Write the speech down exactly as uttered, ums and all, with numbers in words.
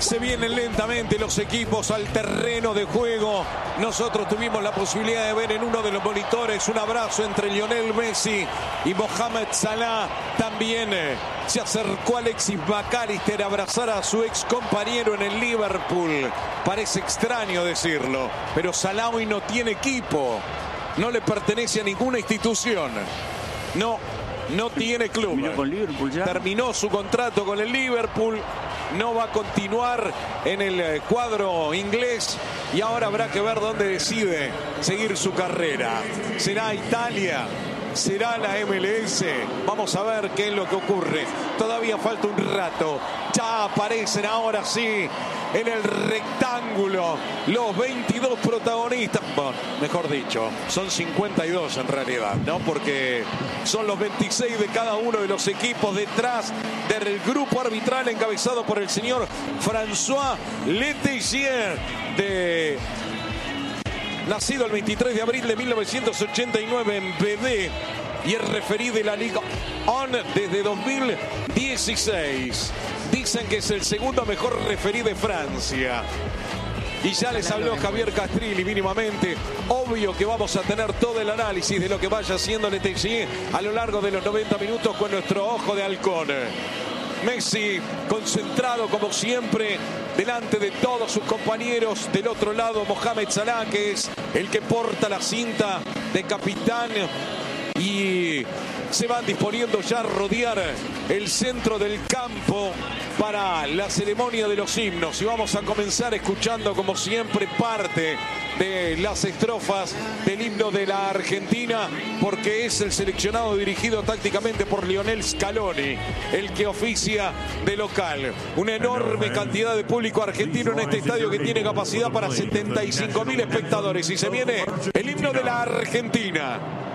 Se vienen lentamente los equipos al terreno de juego. Nosotros tuvimos la posibilidad de ver en uno de los monitores un abrazo entre Lionel Messi y Mohamed Salah. También se acercó Alexis McAllister a abrazar a su ex compañero en el Liverpool. Parece extraño decirlo, pero Salah hoy no tiene equipo. No le pertenece a ninguna institución. No, no tiene club. Terminó su contrato con el Liverpool. No va a continuar en el cuadro inglés y ahora habrá que ver dónde decide seguir su carrera. ¿Será Italia? ¿Será la M L S? Vamos a ver qué es lo que ocurre. Todavía falta un rato. Ya aparecen ahora sí en el rectángulo los veintidós protagonistas. Bueno, mejor dicho, son cincuenta y dos en realidad, ¿no? Porque son los veintiséis de cada uno de los equipos detrás del grupo arbitral encabezado por el señor François Letelier, de... nacido el veintitrés de abril de mil novecientos ochenta y nueve en B D y el referí de la Liga uno desde dos mil dieciséis. Dicen que es el segundo mejor referí de Francia. Y ya les habló Javier Castrilli mínimamente. Obvio que vamos a tener todo el análisis de lo que vaya haciendo Letelier a lo largo de los noventa minutos con nuestro ojo de halcón. Messi concentrado como siempre delante de todos sus compañeros. Del otro lado Mohamed Salah, que es el que porta la cinta de capitán, y se van disponiendo ya a rodear el centro del campo para la ceremonia de los himnos. Y vamos a comenzar escuchando como siempre parte de las estrofas del himno de la Argentina, porque es el seleccionado dirigido tácticamente por Lionel Scaloni el que oficia de local. Una enorme cantidad de público argentino en este estadio que tiene capacidad para setenta y cinco mil espectadores. Y se viene el himno de la Argentina.